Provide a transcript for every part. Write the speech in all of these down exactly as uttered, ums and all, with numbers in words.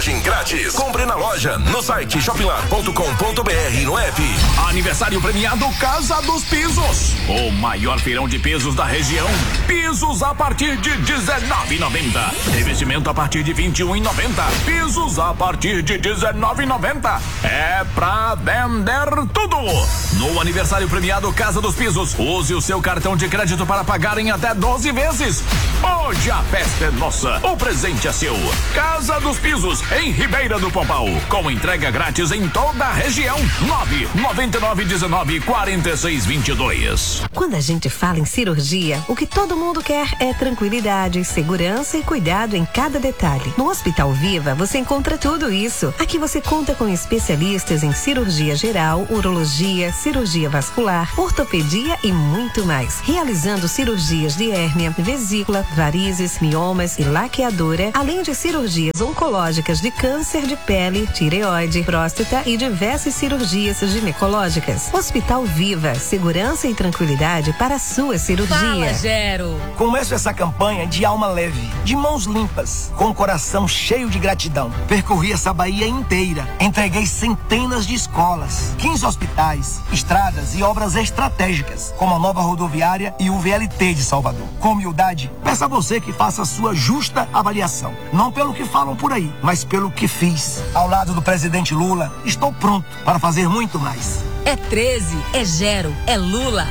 frete grátis. Compre na loja, no site shoppinglar ponto com ponto br e no app. Aniversário premiado Casa dos Pisos. O maior feirão de pisos da região. Pisos a partir de dezenove e noventa. Revestimento a partir de vinte e um e noventa. Pisos a partir de dezenove e noventa. É pra vender tudo. No aniversário premiado Casa dos Pisos, use o seu cartão de crédito para pagar em até doze vezes. Hoje a festa é nossa, o presente é seu. Casa dos Pisos, em Ribeira do Pombal, com entrega grátis em toda a região. nove nove nove um nove quatro seis dois dois. Quando a gente fala em cirurgia, o que todo mundo quer é tranquilidade, segurança e cuidado em cada detalhe. No Hospital Viva, você encontra tudo isso. Aqui você conta com especialistas em cirurgia geral, urologia, cirurgia vascular, ortopedia e muito mais. Realizando cirurgias de hérnia, vesícula, varizes, miomas e laqueadura, além de cirurgias oncológicas de câncer de pele, tireoide, próstata e diversas cirurgias ginecológicas. Hospital Viva, segurança e tranquilidade para a sua cirurgia. Fala, Gero. Começo essa campanha de alma leve, de mãos limpas, com o coração cheio de gratidão. Percorri essa Bahia inteira, entreguei centenas de escolas, quinze hospitais, estradas e obras estratégicas, como a nova rodoviária e o V L T de Salvador. Com humildade, peço a você que faça a sua justa avaliação, não pelo que falam por aí, mas pelo que fiz. Ao lado do presidente Lula, estou pronto para fazer muito mais. É treze, é Gero, é Lula.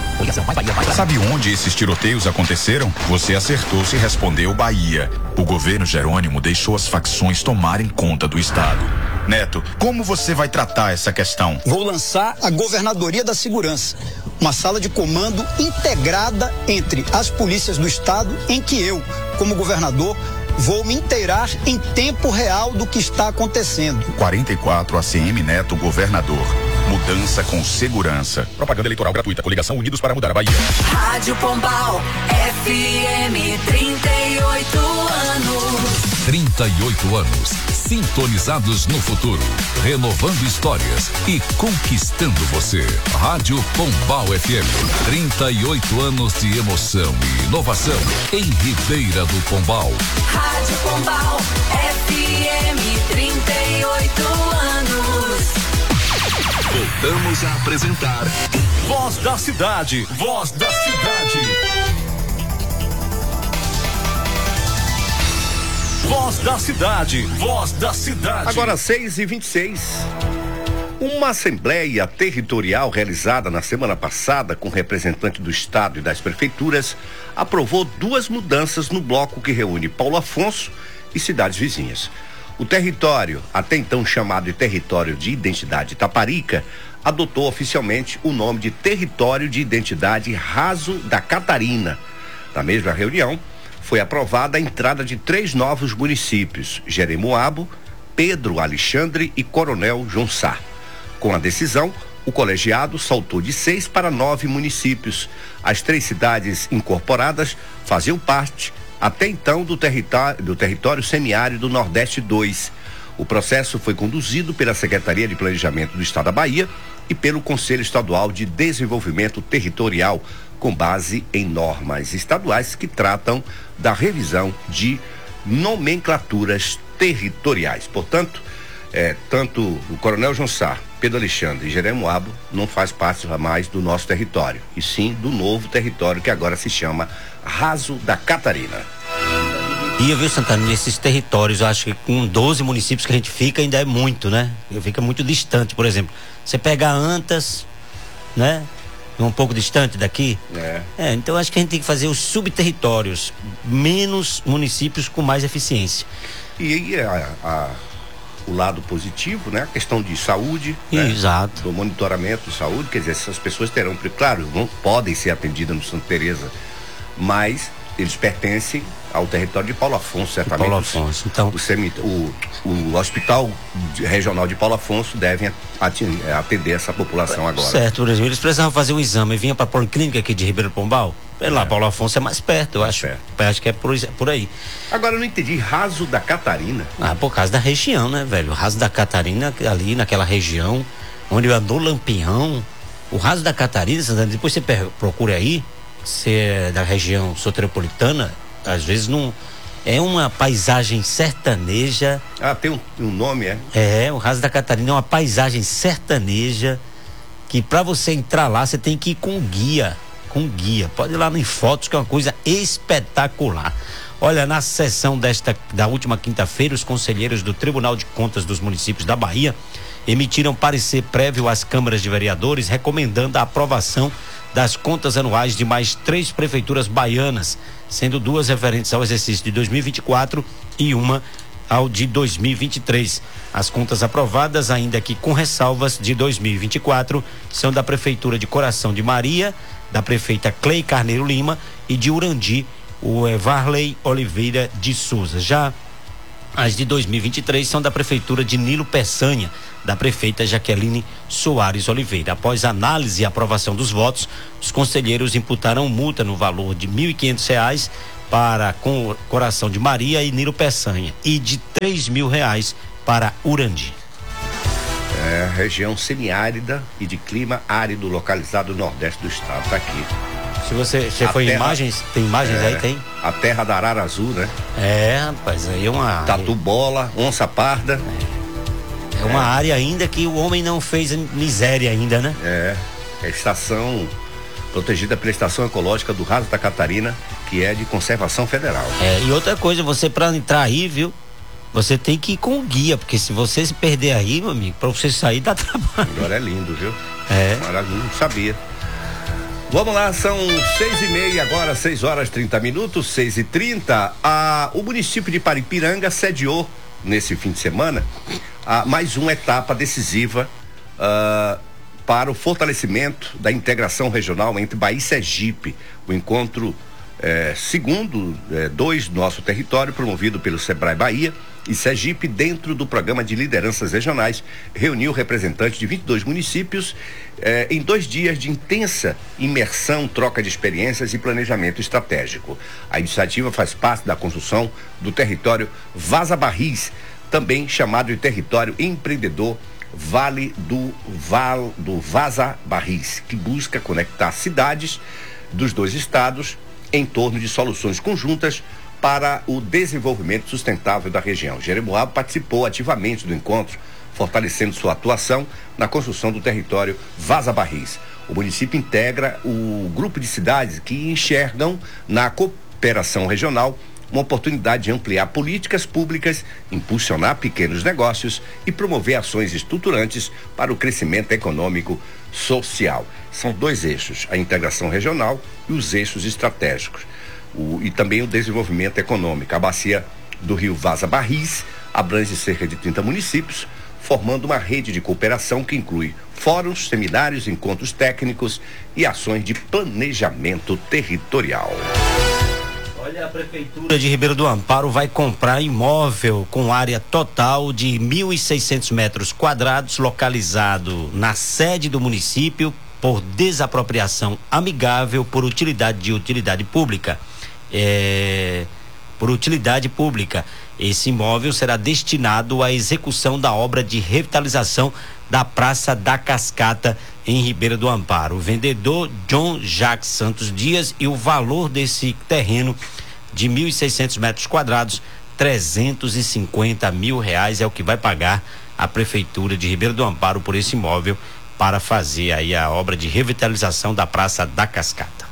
Sabe onde esses tiroteios aconteceram? Você acertou se respondeu Bahia. O governo Jerônimo deixou as facções tomarem conta do estado. Neto, como você vai tratar essa questão? Vou lançar a Governadoria da Segurança, uma sala de comando integrada entre as polícias do estado, em que eu, como governador, vou me inteirar em tempo real do que está acontecendo. quarenta e quatro A C M Neto, governador. Mudança com segurança. Propaganda eleitoral gratuita. Coligação Unidos para Mudar a Bahia. Rádio Pombal, F M, trinta e oito anos. trinta e oito anos, sintonizados no futuro, renovando histórias e conquistando você. Rádio Pombal F M, trinta e oito anos de emoção e inovação em Ribeira do Pombal. Rádio Pombal, F M, trinta e oito anos. Voltamos a apresentar Voz da Cidade, Voz da Cidade. Voz da Cidade, Voz da Cidade. Agora seis e vinte e seis. Uma assembleia territorial realizada na semana passada com representantes do estado e das prefeituras aprovou duas mudanças no bloco que reúne Paulo Afonso e cidades vizinhas. O território, até então chamado de Território de Identidade Taparica, adotou oficialmente o nome de Território de Identidade Raso da Catarina. Na mesma reunião, foi aprovada a entrada de três novos municípios, Jeremoabo, Pedro Alexandre e Coronel João Sá. Com a decisão, o colegiado saltou de seis para nove municípios. As três cidades incorporadas faziam parte, até então, do território, do território semiárido Nordeste dois. O processo foi conduzido pela Secretaria de Planejamento do Estado da Bahia e pelo Conselho Estadual de Desenvolvimento Territorial, com base em normas estaduais que tratam da revisão de nomenclaturas territoriais. Portanto, é, tanto o Coronel João Sá, Pedro Alexandre e Jeremoabo não faz parte mais do nosso território, e sim do novo território que agora se chama Raso da Catarina. E eu vi, Santana, nesses territórios, eu acho que com doze municípios que a gente fica ainda é muito, né? Fica muito distante, por exemplo. Você pega Antas, né? Um pouco distante daqui. É. É, então acho que a gente tem que fazer os subterritórios, menos municípios com mais eficiência. E aí a, a, o lado positivo, né? A questão de saúde, né? Exato. Do monitoramento de saúde, quer dizer, essas pessoas terão, claro, não podem ser atendidas no Santa Teresa, mas eles pertencem ao território de Paulo Afonso, certamente. Paulo Afonso, então. O, semi, o, o Hospital Regional de Paulo Afonso deve atender essa população agora. Certo, por exemplo, eles precisavam fazer um exame, vinha para a Policlínica aqui de Ribeiro do Pombal. É. Lá, Paulo Afonso é mais perto, eu mais acho. Perto. Acho que é por, por aí. Agora eu não entendi, Raso da Catarina. Ah, por causa da região, né, velho? O Raso da Catarina, ali naquela região, onde andou Lampião. O Raso da Catarina, depois você procura aí, se é da região soteropolitana, às vezes não, É uma paisagem sertaneja. Ah, tem um, um nome, é? É, o Raso da Catarina é uma paisagem sertaneja que para você entrar lá, você tem que ir com guia, com guia. Pode ir lá em fotos, que é uma coisa espetacular. Olha, na sessão desta, da última quinta-feira, os conselheiros do Tribunal de Contas dos Municípios da Bahia emitiram parecer prévio às câmaras de vereadores, recomendando a aprovação das contas anuais de mais três prefeituras baianas, sendo duas referentes ao exercício de dois mil e vinte e quatro e uma ao de dois mil e vinte e três. As contas aprovadas, ainda que com ressalvas, de dois mil e vinte e quatro são da Prefeitura de Coração de Maria, da prefeita Clei Carneiro Lima e de Urandi, o Varley Oliveira de Souza. Já as de dois mil e vinte e três são da Prefeitura de Nilo Peçanha, da prefeita Jaqueline Soares Oliveira. Após análise e aprovação dos votos, os conselheiros imputaram multa no valor de mil e quinhentos reais para com Coração de Maria e Nilo Peçanha e de três mil reais para Urandi. É, região semiárida e de clima árido localizado no nordeste do estado. Tá aqui. Se você, você foi terra, imagens, tem imagens é, aí, tem? A terra da arara azul, né? É, rapaz, aí é uma... Tatu bola, onça parda. É, é uma é. área ainda que o homem não fez miséria ainda, né? É, é estação protegida pela Estação Ecológica do Raso da Catarina, que é de conservação federal. É, e outra coisa, você pra entrar aí, viu? Você tem que ir com guia, porque se você se perder aí, meu amigo, pra você sair dá trabalho. Agora é lindo, viu? É. Maravilha, não sabia. Vamos lá, são seis e meia agora, seis horas trinta minutos, seis e trinta. Ah, o município de Paripiranga sediou nesse fim de semana ah, mais uma etapa decisiva ah, para o fortalecimento da integração regional entre Bahia e Sergipe. O encontro eh, segundo eh, dois do nosso território, promovido pelo Sebrae Bahia e Sergipe, dentro do programa de lideranças regionais, reuniu representantes de vinte e dois municípios eh, em dois dias de intensa imersão, troca de experiências e planejamento estratégico. A iniciativa faz parte da construção do território Vaza Barris, também chamado de território empreendedor Vale do, Val, do Vaza Barris, que busca conectar cidades dos dois estados em torno de soluções conjuntas para o desenvolvimento sustentável da região. Jeremoabo participou ativamente do encontro, fortalecendo sua atuação na construção do território Vaza Barris. O município integra o grupo de cidades que enxergam na cooperação regional uma oportunidade de ampliar políticas públicas, impulsionar pequenos negócios e promover ações estruturantes para o crescimento econômico social. São dois eixos, a integração regional e os eixos estratégicos. O, e também o desenvolvimento econômico. A bacia do rio Vaza Barris abrange cerca de trinta municípios, formando uma rede de cooperação que inclui fóruns, seminários, encontros técnicos e ações de planejamento territorial. Olha, a Prefeitura de Ribeiro do Amparo vai comprar imóvel com área total de mil e seiscentos metros quadrados, localizado na sede do município, por desapropriação amigável por utilidade de utilidade pública. É, por utilidade pública. Esse imóvel será destinado à execução da obra de revitalização da Praça da Cascata, em Ribeiro do Amparo. O vendedor John Jacques Santos Dias, e o valor desse terreno de mil e seiscentos metros quadrados, trezentos e cinquenta mil reais, é o que vai pagar a Prefeitura de Ribeiro do Amparo por esse imóvel para fazer aí a obra de revitalização da Praça da Cascata.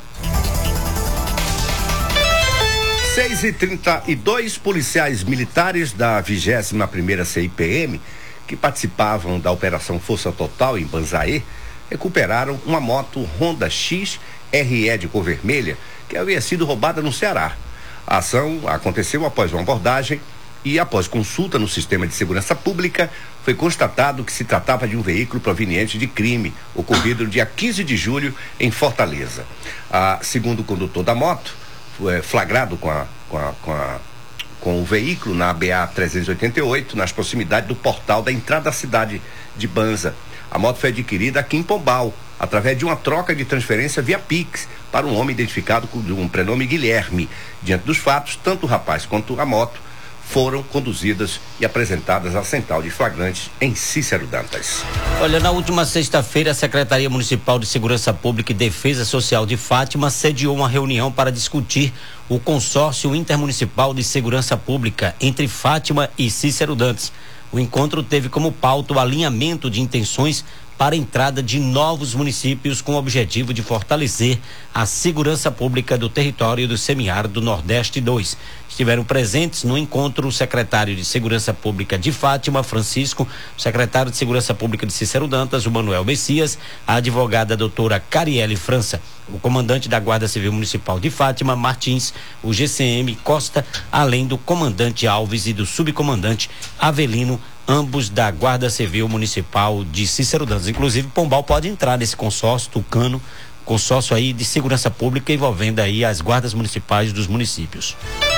seis e trinta e dois, policiais militares da vigésima primeira C I P M que participavam da Operação Força Total em Banzaê recuperaram uma moto Honda X R E de cor vermelha que havia sido roubada no Ceará. A ação aconteceu após uma abordagem e, após consulta no sistema de segurança pública, foi constatado que se tratava de um veículo proveniente de crime ocorrido no dia quinze de julho em Fortaleza. Ah, segundo o condutor da moto, foi flagrado com a, com a, com a com o veículo na B A trezentos e oitenta e oito, nas proximidades do portal da entrada da cidade de Banza. A moto foi adquirida aqui em Pombal, através de uma troca de transferência via Pix, para um homem identificado com um prenome Guilherme. Diante dos fatos, tanto o rapaz quanto a moto foram conduzidas e apresentadas à central de flagrantes em Cícero Dantas. Olha, na última sexta-feira, a Secretaria Municipal de Segurança Pública e Defesa Social de Fátima sediou uma reunião para discutir o consórcio intermunicipal de segurança pública entre Fátima e Cícero Dantas. O encontro teve como pauta o alinhamento de intenções para a entrada de novos municípios com o objetivo de fortalecer a segurança pública do território do Semiárido Nordeste dois. Estiveram presentes no encontro o secretário de Segurança Pública de Fátima, Francisco, o secretário de Segurança Pública de Cícero Dantas, o Manuel Messias, a advogada doutora Cariele França, o comandante da Guarda Civil Municipal de Fátima, Martins, o G C M Costa, além do comandante Alves e do subcomandante Avelino, ambos da Guarda Civil Municipal de Cícero Dantas. Inclusive, Pombal pode entrar nesse consórcio Tucano, consórcio aí de segurança pública envolvendo aí as guardas municipais dos municípios.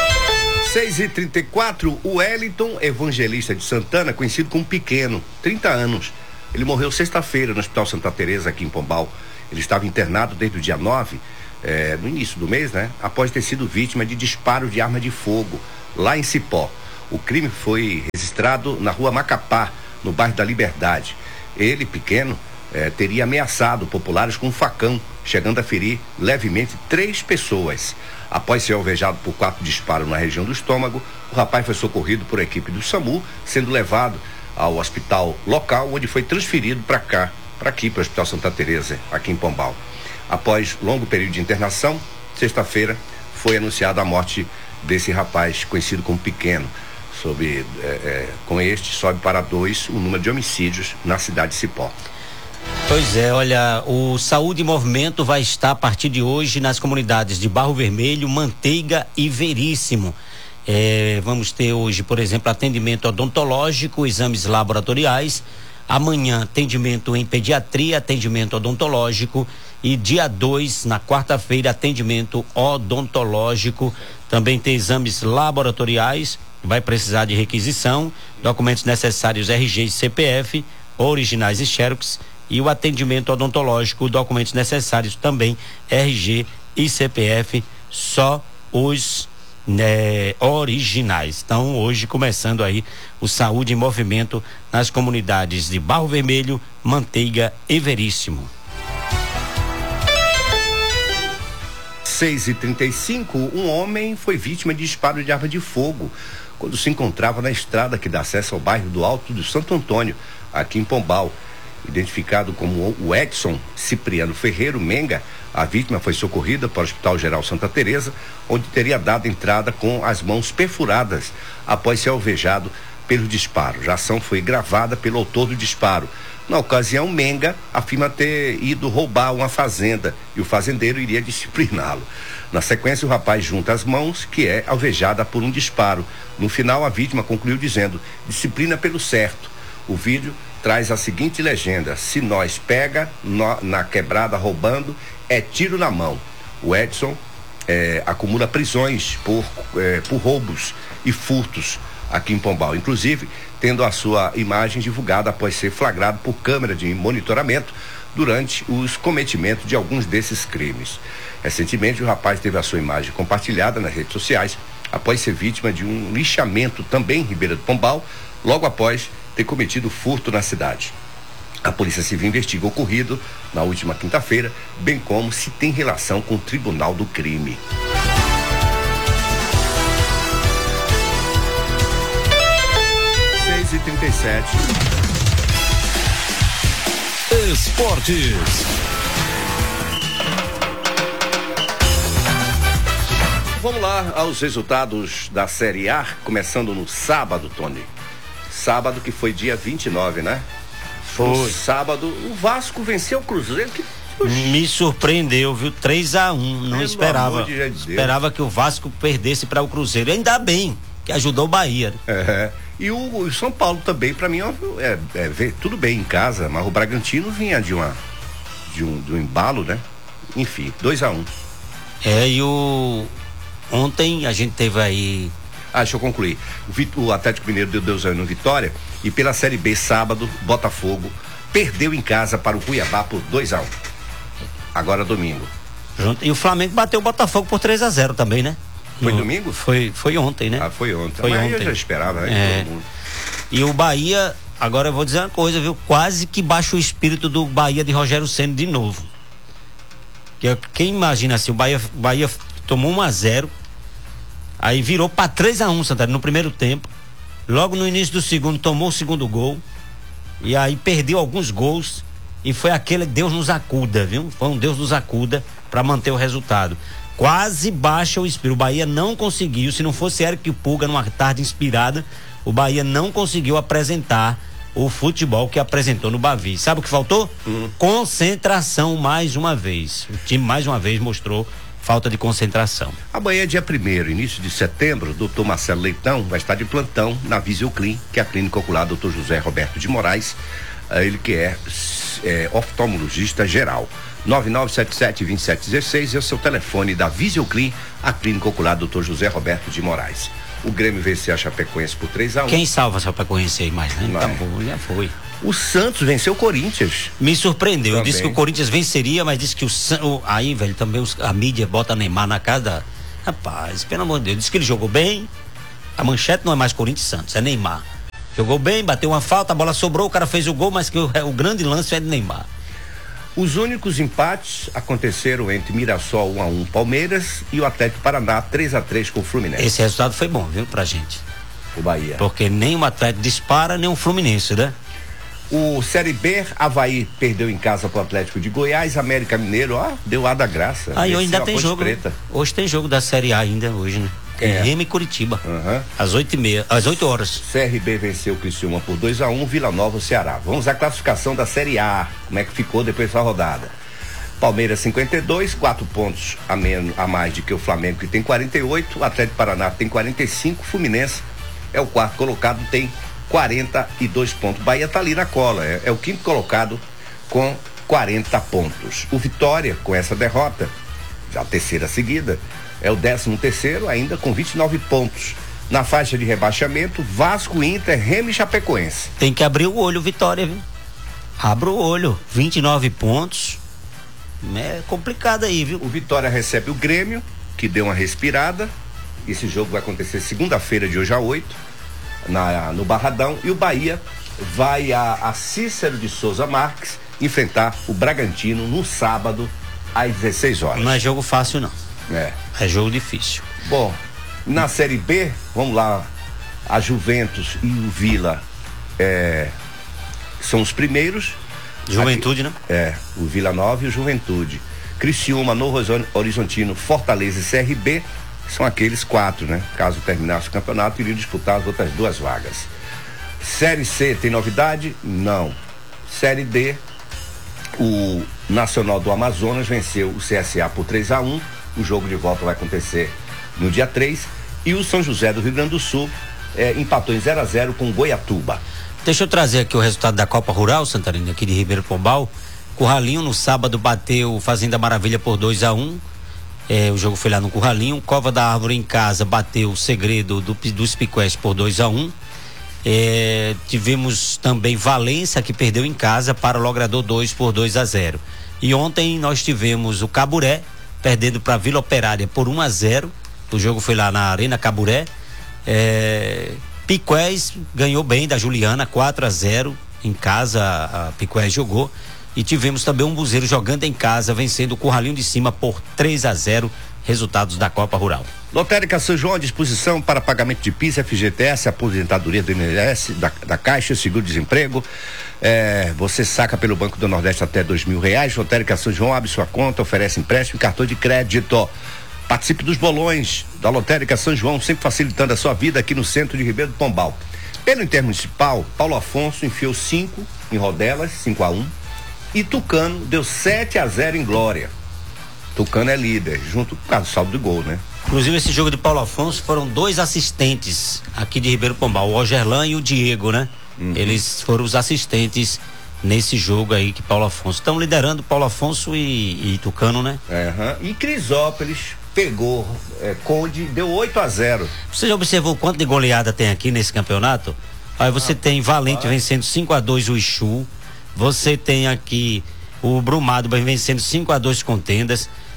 seis e trinta e quatro, o Wellington Evangelista de Santana, conhecido como Pequeno, trinta anos. Ele morreu sexta-feira no Hospital Santa Teresa, aqui em Pombal. Ele estava internado desde o dia nove, eh, no início do mês, né? Após ter sido vítima de disparo de arma de fogo, lá em Cipó. O crime foi registrado na rua Macapá, no bairro da Liberdade. Ele, Pequeno, eh, teria ameaçado populares com um facão, chegando a ferir levemente três pessoas. Após ser alvejado por quatro disparos na região do estômago, o rapaz foi socorrido por equipe do SAMU, sendo levado ao hospital local, onde foi transferido para cá, para aqui, para o Hospital Santa Teresa, aqui em Pombal. Após longo período de internação, sexta-feira, foi anunciada a morte desse rapaz, conhecido como Pequeno. Sob, é, é, com este, sobe para dois o número de homicídios na cidade de Cipó. Pois é, olha, o Saúde em Movimento vai estar a partir de hoje nas comunidades de Barro Vermelho, Manteiga e Veríssimo. É, vamos ter hoje, por exemplo, atendimento odontológico, exames laboratoriais. Amanhã, atendimento em pediatria, atendimento odontológico. E dia dois, na quarta-feira, atendimento odontológico. Também tem exames laboratoriais. Vai precisar de requisição, documentos necessários R G e C P F, originais e xerox, e o atendimento odontológico, documentos necessários também R G e C P F, só os né, originais. Então, hoje começando aí o Saúde em Movimento nas comunidades de Barro Vermelho, Manteiga e Veríssimo. seis e trinta e cinco, um homem foi vítima de disparo de arma de fogo quando se encontrava na estrada que dá acesso ao bairro do Alto do Santo Antônio, aqui em Pombal. Identificado como o Edson Cipriano Ferreiro Menga, a vítima foi socorrida para o Hospital Geral Santa Teresa, onde teria dado entrada com as mãos perfuradas após ser alvejado pelo disparo. A ação foi gravada pelo autor do disparo. Na ocasião, Menga afirma ter ido roubar uma fazenda e o fazendeiro iria discipliná-lo. Na sequência, o rapaz junta as mãos, que é alvejada por um disparo. No final, a vítima concluiu dizendo: disciplina pelo certo. O vídeo traz a seguinte legenda: se nós pega no, na quebrada roubando, é tiro na mão. O Edson é, acumula prisões por, é, por roubos e furtos aqui em Pombal, inclusive tendo a sua imagem divulgada após ser flagrado por câmera de monitoramento durante os cometimentos de alguns desses crimes. Recentemente, o rapaz teve a sua imagem compartilhada nas redes sociais após ser vítima de um lixamento também em Ribeira do Pombal, logo após ter cometido furto na cidade. A Polícia Civil investiga o ocorrido na última quinta-feira, bem como se tem relação com o Tribunal do Crime. seis e trinta e sete. Esportes. Vamos lá aos resultados da Série A, começando no sábado, Tony. Sábado, que foi dia vinte e nove, né? Foi. No sábado, o Vasco venceu o Cruzeiro. Que... Me surpreendeu, viu? três a um, não Pelo esperava. amor de Deus. Esperava que o Vasco perdesse para o Cruzeiro. Ainda bem que ajudou o Bahia. É. E o, o São Paulo também, para mim, é, é, é, tudo bem em casa, mas o Bragantino vinha de uma de um, de um embalo, né? Enfim, dois a um. É, e o ontem a gente teve aí. Ah, deixa eu concluir. O, Vit... o Atlético Mineiro deu dois a um no Vitória, e pela Série B, sábado, Botafogo perdeu em casa para o Cuiabá por dois a um. Agora domingo. E o Flamengo bateu o Botafogo por três a zero também, né? Foi no, domingo? Foi, foi ontem, né? Ah, foi ontem. Foi Mas ontem. eu já esperava, né? É. Todo mundo. E o Bahia, agora eu vou dizer uma coisa, viu? Quase que baixa o espírito do Bahia de Rogério Ceni de novo. Que, quem imagina assim, o Bahia, Bahia tomou um a zero, aí virou para três a um, Santana, no primeiro tempo. Logo no início do segundo, tomou o segundo gol. E aí perdeu alguns gols. E foi aquele Deus nos acuda, viu? Foi um Deus nos acuda para manter o resultado. Quase baixa o espírito. O Bahia não conseguiu, se não fosse Eric Pulga numa tarde inspirada, o Bahia não conseguiu apresentar o futebol que apresentou no Bavi. Sabe o que faltou? Hum. Concentração mais uma vez. O time mais uma vez mostrou falta de concentração. Amanhã, dia primeiro, início de setembro, o doutor Marcelo Leitão vai estar de plantão na Visioclin, que é a clínica ocular doutor José Roberto de Moraes, ele que é, é oftalmologista geral. nove nove sete sete, dois sete um seis é o seu telefone da Visioclin, a clínica ocular doutor José Roberto de Moraes. O Grêmio venceu a Chapecoense por três a um. Quem salva a Chapecoense aí mais, né? Tá bom, já foi. O Santos venceu o Corinthians. Me surpreendeu. Também. Eu disse que o Corinthians venceria, mas disse que o, o aí, velho, também os, a mídia bota Neymar na casa da... Rapaz, pelo amor de Deus, disse que ele jogou bem. A manchete não é mais Corinthians e Santos, é Neymar. Jogou bem, bateu uma falta, a bola sobrou, o cara fez o gol, mas que o, o grande lance é de Neymar. Os únicos empates aconteceram entre Mirassol um a um Palmeiras e o Atlético Paraná três a três com o Fluminense. Esse resultado foi bom, viu, pra gente. O Bahia. Porque nem o Atlético dispara, nem o Fluminense, né? O Série B, Avaí perdeu em casa pro Atlético de Goiás, América Mineiro, ó, deu a da graça. Aí hoje ainda tem jogo. Preta. Hoje tem jogo da Série A ainda, hoje, né? É. Remo e Curitiba. Uhum. Às oito e meia, às oito horas. C R B venceu o Criciúma por dois a um, Vila Nova, o Ceará. Vamos à classificação da Série A. Como é que ficou depois dessa rodada? Palmeiras cinquenta e dois, quatro pontos a, menos, a mais do que o Flamengo, que tem quarenta e oito. O Atlético Paraná tem quarenta e cinco. Fluminense é o quarto colocado, tem quarenta e dois pontos. Bahia tá ali na cola, é, é o quinto colocado com quarenta pontos. O Vitória, com essa derrota, já a terceira seguida, é o décimo terceiro, ainda com vinte e nove pontos. Na faixa de rebaixamento, Vasco, Inter, Remo e Chapecoense. Tem que abrir o olho, Vitória, viu? Abra o olho, vinte e nove pontos. É complicado aí, viu? O Vitória recebe o Grêmio, que deu uma respirada. Esse jogo vai acontecer segunda-feira de hoje a oito, na, no Barradão. E o Bahia vai a, a Cícero de Souza Marques enfrentar o Bragantino no sábado, às dezesseis horas. Não é jogo fácil, não. É. É jogo difícil. Bom, na Série B, vamos lá, a Juventus e o Vila é, são os primeiros. Juventude, Aqui, né? É, o Vila Nova e o Juventude. Criciúma, Novo Horizontino, Fortaleza e C R B são aqueles quatro, né? Caso terminasse o campeonato, iriam disputar as outras duas vagas. Série C tem novidade? Não. Série D, o Nacional do Amazonas venceu o C S A por três a um. O jogo de volta vai acontecer no dia três. E o São José do Rio Grande do Sul é, empatou em zero a zero com Goiatuba. Deixa eu trazer aqui o resultado da Copa Rural, Santarém, aqui de Ribeiro Pombal. Curralinho no sábado bateu Fazenda Maravilha por dois a um. É, o jogo foi lá no Curralinho. Cova da Árvore em casa bateu o Segredo do, dos Piqués por dois a um. É, tivemos também Valença, que perdeu em casa para o Logrador dois por dois a zero. E ontem nós tivemos o Caburé perdendo para a Vila Operária por um a zero. O jogo foi lá na Arena Caburé. É, Piqués ganhou bem da Juliana, quatro a zero. Em casa a Piqués jogou. E tivemos também um Buzeiro jogando em casa, vencendo o Curralinho de Cima por três a zero. Resultados da Copa Rural. Lotérica São João à disposição para pagamento de P I S, F G T S, aposentadoria do I N S S, da, da Caixa, seguro-desemprego. É, você saca pelo Banco do Nordeste até dois mil reais. Lotérica São João abre sua conta, oferece empréstimo e cartão de crédito. Participe dos bolões da Lotérica São João, sempre facilitando a sua vida aqui no centro de Ribeiro do Pombal. Pelo Intermunicipal, Paulo Afonso enfiou cinco em Rodelas, cinco a um. E Tucano deu sete a zero em Glória. Tucano é líder, junto com o saldo de gol, né? Inclusive, esse jogo de Paulo Afonso foram dois assistentes aqui de Ribeiro Pombal, o Ogerlan e o Diego, né? Uhum. Eles foram os assistentes nesse jogo aí que Paulo Afonso. Estão liderando Paulo Afonso e, e Tucano, né? Uhum. E Crisópolis pegou é, Conde, deu oito a zero. Você já observou quanto de goleada tem aqui nesse campeonato? Aí você ah, tem Valente ah. vencendo cinco a dois o Ixu. Você tem aqui o Brumado vencendo cinco a dois Contendas.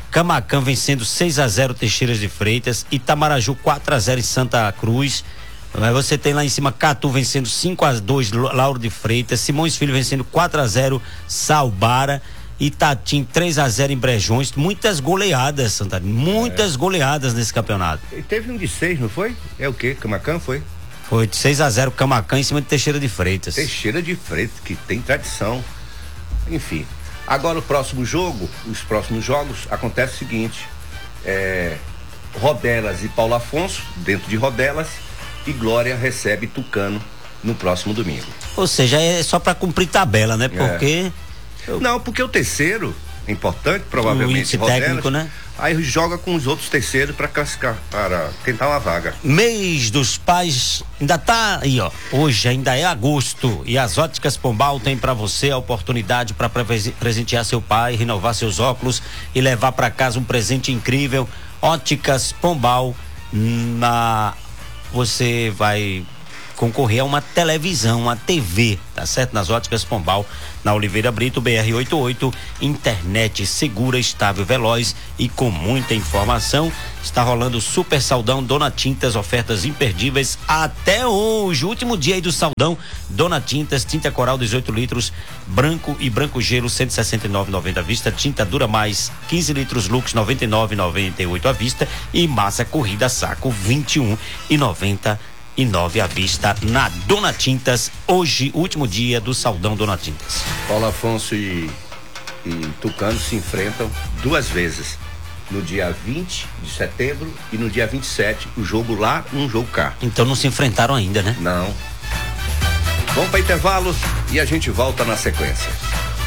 Camacan vencendo seis a zero Teixeiras de Freitas, Itamaraju quatro a zero em Santa Cruz. Aí você tem lá em cima Catu vencendo cinco a dois Lauro de Freitas, Simões Filho vencendo quatro a zero Salbara, Itatim três a zero em Brejões. Muitas goleadas, Santa, muitas é. goleadas nesse campeonato. E teve um de seis, não foi? É o quê? Camacan foi? Foi de seis a zero Camacan em cima de Teixeira de Freitas. Teixeira de Freitas, que tem tradição. Enfim. Agora o próximo jogo, os próximos jogos, acontece o seguinte: é, Rodelas e Paulo Afonso, dentro de Rodelas, e Glória recebe Tucano no próximo domingo. Ou seja, é só para cumprir tabela, né? Porque. É. Não, porque o terceiro é importante, provavelmente. O Rodelas, técnico, né? Aí joga com os outros terceiros para classificar, para tentar uma vaga. Mês dos Pais ainda tá aí, ó. Hoje ainda é agosto e as Óticas Pombal tem para você a oportunidade para presentear seu pai, renovar seus óculos e levar para casa um presente incrível. Óticas Pombal, na você vai concorrer a uma televisão, uma T V, tá certo? Nas Óticas Pombal, na Oliveira Brito, B R oitenta e oito, internet segura, estável, veloz e com muita informação. Está rolando o Super Saldão Dona Tintas, ofertas imperdíveis até hoje, último dia aí do Saldão Dona Tintas, tinta coral dezoito litros, branco e branco gelo cento e sessenta e nove reais e noventa centavos à vista, tinta dura mais quinze litros Lux noventa e nove reais e noventa e oito centavos à vista e massa corrida saco vinte e um reais e noventa centavos e nove à vista na Dona Tintas, hoje, último dia do Saldão Dona Tintas. Paulo Afonso e, e Tucano se enfrentam duas vezes, no dia vinte de setembro e no dia vinte e sete, o jogo lá, um jogo cá. Então não se enfrentaram ainda, né? Não. Vamos para intervalo e a gente volta na sequência.